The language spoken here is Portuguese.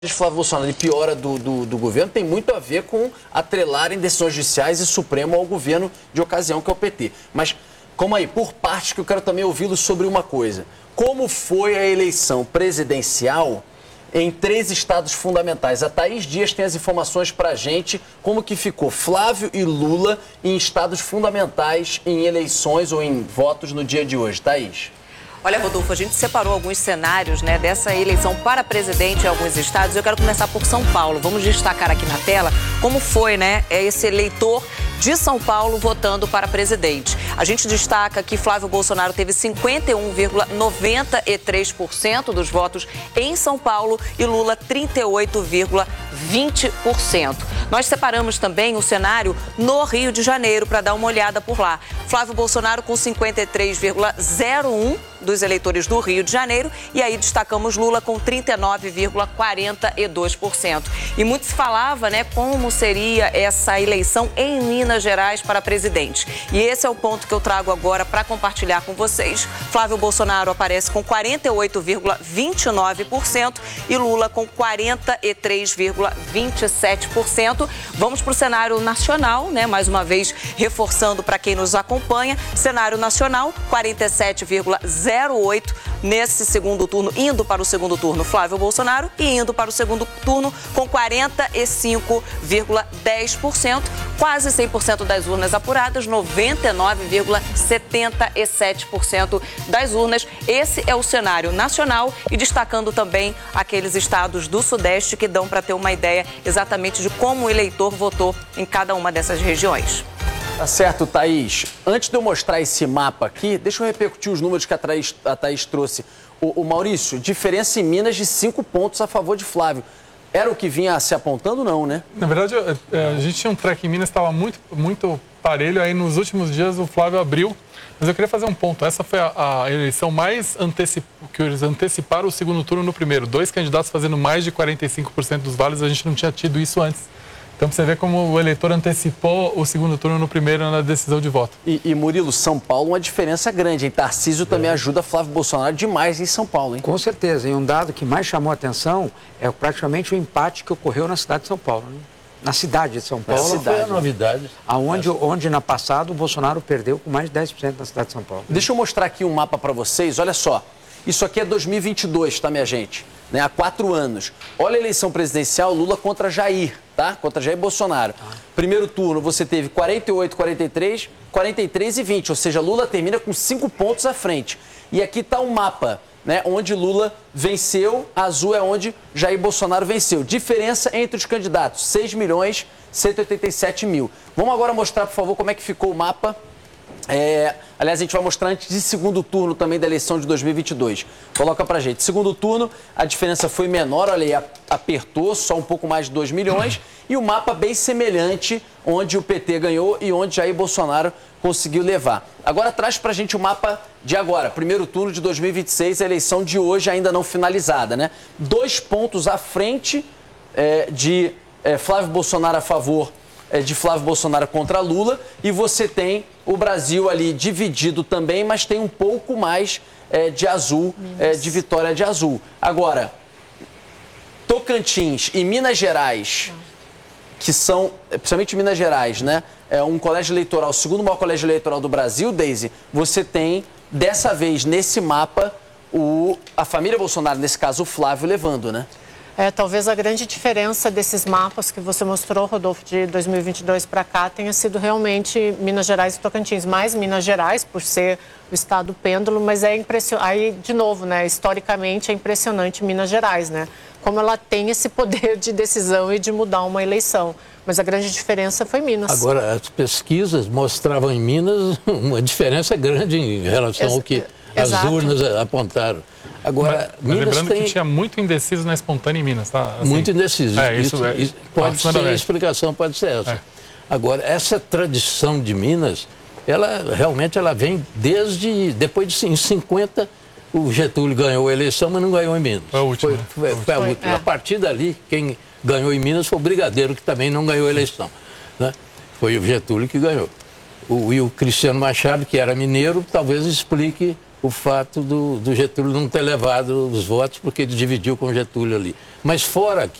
de Flávio Bolsonaro e piora do governo tem muito a ver com atrelarem decisões judiciais e Supremo ao governo de ocasião, que é o PT. Mas, como aí, por parte que eu quero também ouvi-lo sobre uma coisa. Como foi a eleição presidencial em 3 estados fundamentais? A Thaís Dias tem as informações pra gente, como que ficou Flávio e Lula em estados fundamentais em eleições ou em votos no dia de hoje. Thaís. Olha, Rodolfo, a gente separou alguns cenários, né, dessa eleição para presidente em alguns estados. Eu quero começar por São Paulo. Vamos destacar aqui na tela como foi, né, esse eleitor de São Paulo votando para presidente. A gente destaca que Flávio Bolsonaro teve 51,93% dos votos em São Paulo e Lula 38,20%. Nós separamos também o cenário no Rio de Janeiro para dar uma olhada por lá. Flávio Bolsonaro com 53,01% dos eleitores do Rio de Janeiro e aí destacamos Lula com 39,42%. E muito se falava, né, como seria essa eleição em Minas Gerais para presidente. E esse é o ponto que eu trago agora para compartilhar com vocês. Flávio Bolsonaro aparece com 48,29% e Lula com 43,27%. Vamos para o cenário nacional, né? Mais uma vez reforçando para quem nos acompanha. Cenário nacional, 47,08% nesse segundo turno, indo para o segundo turno Flávio Bolsonaro e indo para o segundo turno com 45,10%, quase 100% das urnas apuradas, 99,77% das urnas. Esse é o cenário nacional e destacando também aqueles estados do Sudeste que dão para ter uma ideia exatamente de como o eleitor votou em cada uma dessas regiões. Tá certo, Thaís. Antes de eu mostrar esse mapa aqui, deixa eu repercutir os números que a Thaís trouxe. O Maurício, diferença em Minas de 5 pontos a favor de Flávio. Era o que vinha se apontando, não, né? Na verdade, a gente tinha um track em Minas que estava muito parelho. Aí, nos últimos dias, o Flávio abriu. Mas eu queria fazer um ponto. Essa foi a eleição mais que eles anteciparam o segundo turno no primeiro. 2 candidatos fazendo mais de 45% dos vales. A gente não tinha tido isso antes. Então, você vê como o eleitor antecipou o segundo turno no primeiro na decisão de voto. E Murilo, São Paulo, uma diferença grande, hein? Tarcísio também ajuda Flávio Bolsonaro demais em São Paulo, hein? Com certeza. E um dado que mais chamou a atenção é praticamente o empate que ocorreu na cidade de São Paulo, né? Na cidade de São Paulo. Foi a novidade. Onde na passada o Bolsonaro perdeu com mais de 10% na cidade de São Paulo. Deixa eu mostrar aqui um mapa para vocês. Olha só. Isso aqui é 2022, tá, minha gente? Né? Há 4 anos. Olha a eleição presidencial, Lula contra Jair, tá? Contra Jair Bolsonaro. Primeiro turno você teve 48, 43, 43 e 20. Ou seja, Lula termina com 5 pontos à frente. E aqui está um mapa, né? Onde Lula venceu, azul é onde Jair Bolsonaro venceu. Diferença entre os candidatos, 6.187.000. Vamos agora mostrar, por favor, como é que ficou o mapa. Aliás, a gente vai mostrar antes de segundo turno também da eleição de 2022. Coloca pra gente. Segundo turno, a diferença foi menor, olha aí, apertou, só um pouco mais de 2 milhões. E o mapa bem semelhante, onde o PT ganhou e onde Jair Bolsonaro conseguiu levar. Agora traz pra gente o mapa de agora, primeiro turno de 2026, a eleição de hoje ainda não finalizada, né? 2 pontos à frente de Flávio Bolsonaro a favor de Flávio Bolsonaro contra Lula, e você tem o Brasil ali dividido também, mas tem um pouco mais de azul, de vitória de azul. Agora, Tocantins e Minas Gerais, que são, principalmente Minas Gerais, né? É um colégio eleitoral, o segundo maior colégio eleitoral do Brasil, Deise, você tem, dessa vez, nesse mapa, a família Bolsonaro, nesse caso o Flávio, levando, né? Talvez a grande diferença desses mapas que você mostrou, Rodolfo, de 2022 para cá, tenha sido realmente Minas Gerais e Tocantins. Mais Minas Gerais, por ser o estado pêndulo, mas é impressionante. Aí, de novo, né, historicamente é impressionante Minas Gerais, né? Como ela tem esse poder de decisão e de mudar uma eleição. Mas a grande diferença foi Minas. Agora, as pesquisas mostravam em Minas uma diferença grande em relação ao que as urnas apontaram. Agora, mas lembrando que tinha muito indeciso na espontânea em Minas, tá? Assim, muito indeciso. Isso pode ser, a explicação pode ser essa. Agora, essa tradição de Minas, ela realmente vem desde, depois de 50, o Getúlio ganhou a eleição, mas não ganhou em Minas. Foi a última. Foi a última. A partir dali, quem ganhou em Minas foi o Brigadeiro, que também não ganhou a eleição, né? Foi o Getúlio que ganhou. E o Cristiano Machado, que era mineiro, talvez explique o fato do Getúlio não ter levado os votos, porque ele dividiu com o Getúlio ali. Mas fora